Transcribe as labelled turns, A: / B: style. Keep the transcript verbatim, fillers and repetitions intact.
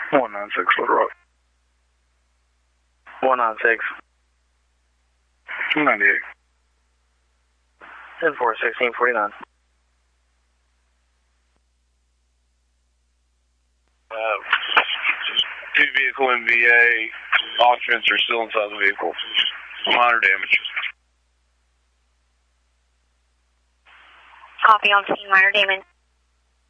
A: one nine six, Little Rock.
B: one nine six.
A: two ninety-eight.
B: ten four, sixteen forty-nine.
C: Uh, two vehicle M V A. Occupants are still inside the vehicle. Minor damage.
D: Copy on scene, minor damage.